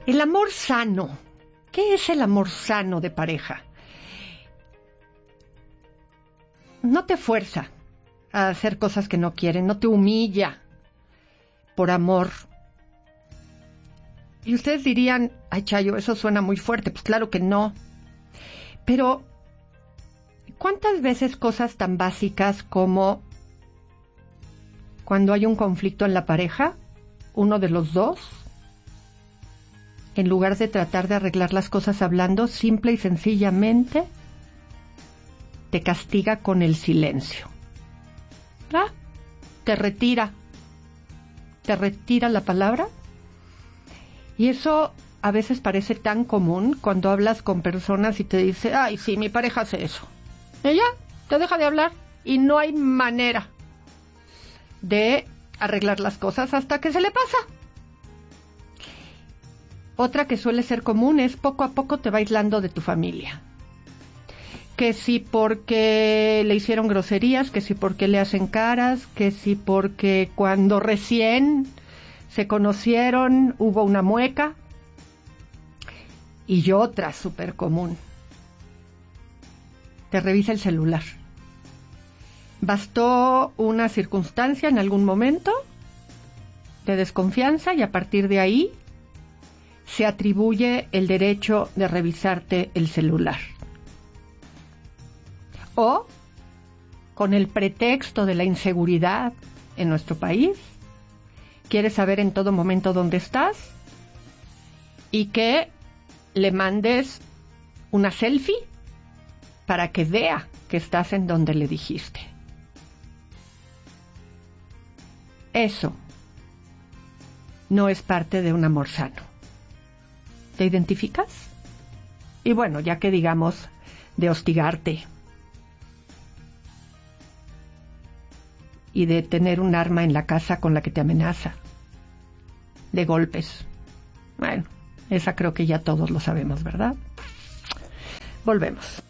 El amor sano. ¿Qué es el amor sano de pareja? No te fuerza a hacer cosas que no quieren, no te humilla por amor. Y ustedes dirían, ay Chayo, eso suena muy fuerte. Pues claro que no. Pero, ¿cuántas veces cosas tan básicas como cuando hay un conflicto en la pareja, uno de los dos, en lugar de tratar de arreglar las cosas hablando, simple y sencillamente te castiga con el silencio? ¿Ah? Te retira la palabra. Y eso a veces parece tan común cuando hablas con personas y te dice, ay, sí, mi pareja hace eso. Y ya, te deja de hablar y no hay manera de arreglar las cosas hasta que se le pasa. Otra que suele ser común es poco a poco te va aislando de tu familia. Que si porque le hicieron groserías, que si porque le hacen caras, que si porque cuando recién se conocieron hubo una mueca. Y otra súper común, te revisa el celular. Bastó una circunstancia en algún momento de desconfianza y a partir de ahí se atribuye el derecho de revisarte el celular. O, con el pretexto de la inseguridad en nuestro país, quiere saber en todo momento dónde estás y que le mandes una selfie para que vea que estás en donde le dijiste. Eso no es parte de un amor sano. ¿Te identificas? Y bueno, ya que digamos de hostigarte y de tener un arma en la casa con la que te amenaza, de golpes. Bueno, esa creo que ya todos lo sabemos, ¿verdad? Volvemos.